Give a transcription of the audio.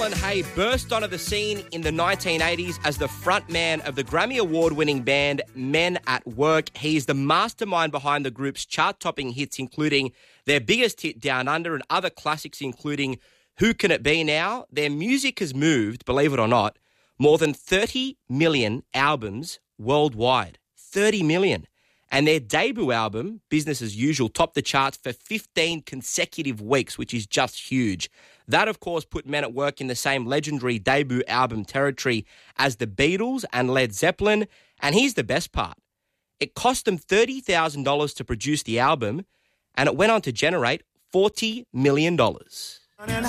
Alan Hay burst onto the scene in the 1980s as the frontman of the Grammy Award-winning band Men at Work. He's the mastermind behind the group's chart-topping hits, including their biggest hit, Down Under, and other classics, including Who Can It Be Now? Their music has moved, believe it or not, more than 30 million albums worldwide. 30 million. And their debut album, Business as Usual, topped the charts for 15 consecutive weeks, which is just huge. That, of course, put Men at Work in the same legendary debut album territory as the Beatles and Led Zeppelin. And here's the best part. It cost them $30,000 to produce the album, and it went on to generate $40 million.